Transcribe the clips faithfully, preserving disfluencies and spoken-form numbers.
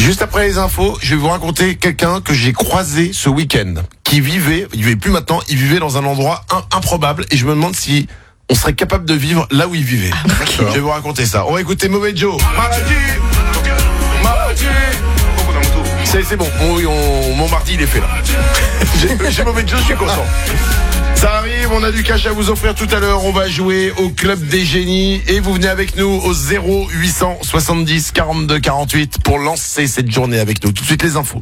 Juste après les infos, je vais vous raconter quelqu'un que j'ai croisé ce week-end, qui vivait, il vivait plus maintenant, il vivait dans un endroit un, improbable, et je me demande si on serait capable de vivre là où il vivait. Ah, okay. Je vais vous raconter ça. On va écouter Mauvais Joe. C'est, c'est bon, on, on, mon mardi il est fait là. j'ai, j'ai Mauvais Joe, je suis content. Ça arrive, on a du cash à vous offrir tout à l'heure. On va jouer au Club des Génies et vous venez avec nous au zéro huit cent soixante-dix quarante-deux quarante-huit pour lancer cette journée avec nous. Tout de suite les infos.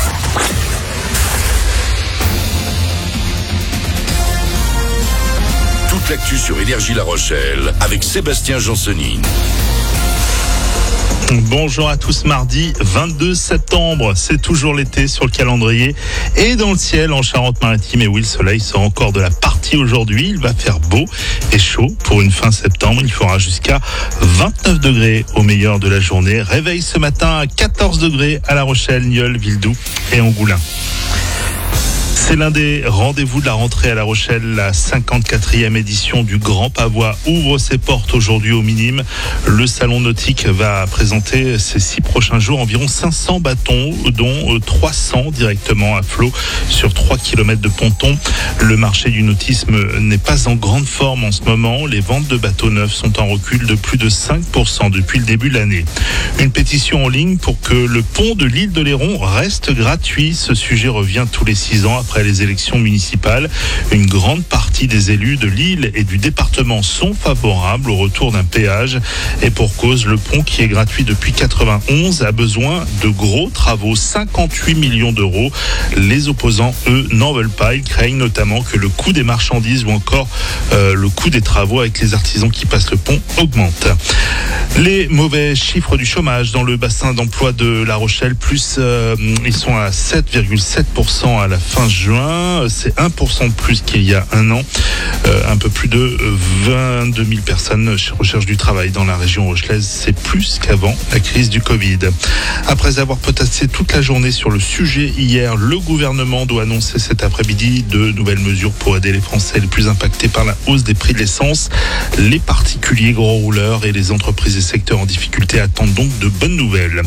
Toute l'actu sur Énergie La Rochelle avec Sébastien Jansenine. Bonjour à tous, mardi vingt-deux septembre, c'est toujours l'été sur le calendrier et dans le ciel en Charente-Maritime. Et oui, le soleil sort encore de la partie aujourd'hui, il va faire beau et chaud pour une fin septembre, il fera jusqu'à vingt-neuf degrés au meilleur de la journée. Réveil ce matin à quatorze degrés à La Rochelle, Nieul, Villedoux et Angoulins. C'est l'un des rendez-vous de la rentrée à La Rochelle. La cinquante-quatrième édition du Grand Pavois ouvre ses portes aujourd'hui au Minime. Le salon nautique va présenter ces six prochains jours environ cinq cents bâtons, dont trois cents directement à flot sur trois kilomètres de ponton. Le marché du nautisme n'est pas en grande forme en ce moment. Les ventes de bateaux neufs sont en recul de plus de cinq pour cent depuis le début de l'année. Une pétition en ligne pour que le pont de l'île de Léron reste gratuit. Ce sujet revient tous les six ans après les élections municipales. Une grande partie des élus de l'île et du département sont favorables au retour d'un péage. Et pour cause, le pont qui est gratuit depuis quatre-vingt-onze a besoin de gros travaux, cinquante-huit millions d'euros. Les opposants, eux, n'en veulent pas. Ils craignent notamment que le coût des marchandises ou encore euh, le coût des travaux avec les artisans qui passent le pont augmente. Les mauvais chiffres du chômage dans le bassin d'emploi de La Rochelle, plus euh, ils sont à sept virgule sept pour cent à la fin juin. C'est un pour cent de plus qu'il y a un an. Euh, un peu plus de vingt-deux mille personnes recherchent du travail dans la région rochelaise. C'est plus qu'avant la crise du Covid. Après avoir potassé toute la journée sur le sujet hier, le gouvernement doit annoncer cet après-midi de nouvelles mesures pour aider les Français les plus impactés par la hausse des prix de l'essence. Les particuliers, gros rouleurs et les entreprises et secteurs en difficulté attendent donc de bonnes nouvelles.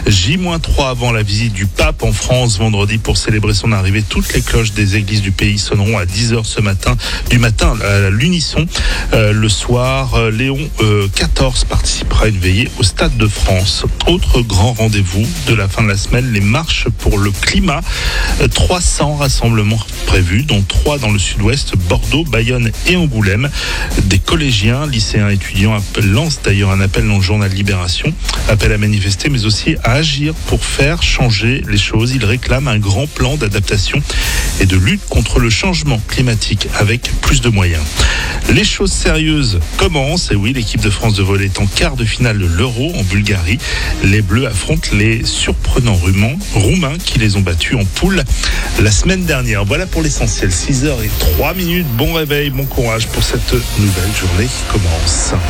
J trois avant la visite du pape en France vendredi pour célébrer son arrivée. Toutes les cloches des églises du pays sonneront à dix heures ce matin, du matin à l'unisson. Euh, le soir, Léon euh, quatorze participera à une veillée au Stade de France. Autre grand rendez-vous de la fin de la semaine, les marches pour le climat. Euh, trois cents rassemblements prévus, dont trois dans le sud-ouest, Bordeaux, Bayonne et Angoulême. Des collégiens, lycéens, étudiants lancent d'ailleurs un appel dans le journal Libération. Appel à manifester, mais aussi à agir pour faire changer les choses. Ils réclament un grand plan d'adaptation et de lutte contre le changement climatique avec plus de moyens. Les choses sérieuses commencent. Et oui, l'équipe de France de volley est en quart de finale de l'Euro en Bulgarie. Les Bleus affrontent les surprenants Roumains, Roumains qui les ont battus en poule la semaine dernière. Voilà pour l'essentiel. six heures zéro trois minutes. Bon réveil, bon courage pour cette nouvelle journée qui commence.